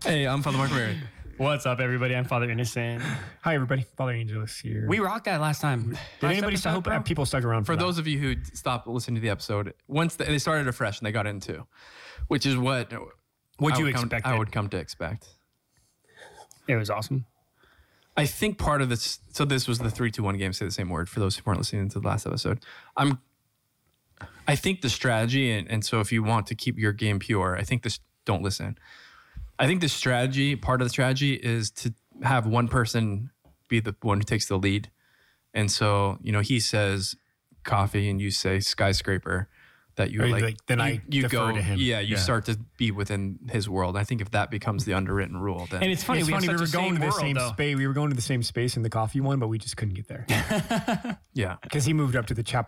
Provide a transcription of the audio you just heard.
Hey, I'm Father Mark Mary. What's up, everybody? I'm Father Innocent. Hi, everybody. Father Angelus here. We rocked that last time. Did anybody stop? Hope people stuck around for those of you who stopped listening to the episode, once they started afresh and they got into, which is what you expect. I would come to expect. It was awesome. I think part of this. So this was the 3-2-1 game. Say the same word for those who weren't listening to the last episode. I think the strategy, and so if you want to keep your game pure, I think this. Don't listen. I think the strategy, part of the strategy, is to have one person be the one who takes the lead. And so, he says coffee and you say skyscraper, that you you go to him. Yeah, you start to be within his world. I think if that becomes the underwritten rule, then and it's funny. We were going to the same space. We were going to the same space in the coffee one, but we just couldn't get there. Yeah, because he moved up to the